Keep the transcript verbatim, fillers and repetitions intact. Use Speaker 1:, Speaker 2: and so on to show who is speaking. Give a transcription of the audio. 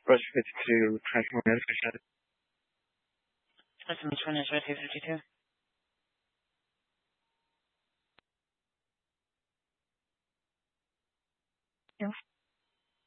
Speaker 1: Brush fifty-two, transfer notification.
Speaker 2: Specimen twenty is ready fifty-two.
Speaker 3: Yeah.